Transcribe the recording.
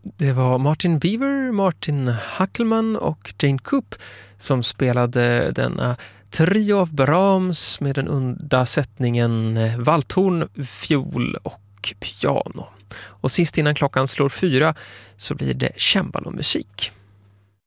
Det var Martin Beaver, Martin Hackelman och Jane Coop som spelade denna trio av Brahms med den udda sättningen valthorn, fiol och piano. Och sist innan klockan slår 4 så blir det cembalomusik.